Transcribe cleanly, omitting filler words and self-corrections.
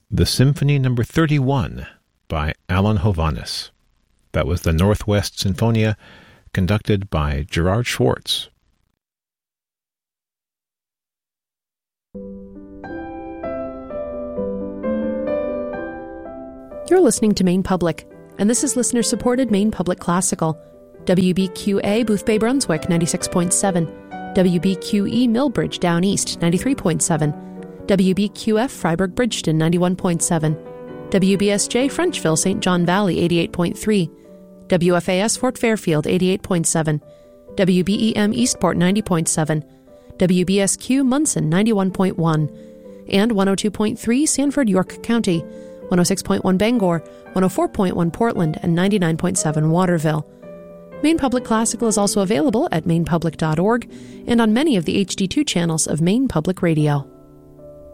the Symphony No. 31 by Alan Hovhaness. That was the Northwest Sinfonia, conducted by Gerard Schwartz. You're listening to Maine Public, and this is listener-supported Maine Public Classical. WBQA Boothbay Brunswick 96.7, WBQE Millbridge Down East 93.7, WBQF Freiburg Bridgeton 91.7, WBSJ Frenchville St. John Valley 88.3, WFAS Fort Fairfield 88.7, WBEM Eastport 90.7, WBSQ Munson 91.1, and 102.3 Sanford, York County, 106.1 Bangor, 104.1 Portland, and 99.7 Waterville. Maine Public Classical is also available at mainepublic.org and on many of the HD2 channels of Maine Public Radio.